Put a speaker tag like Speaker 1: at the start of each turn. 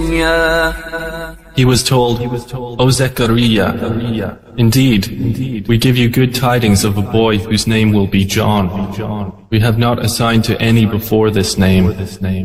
Speaker 1: زكريا.
Speaker 2: He was told, O Zechariah, indeed, we give you good tidings of a boy whose name will be John. We have not assigned to any before this name,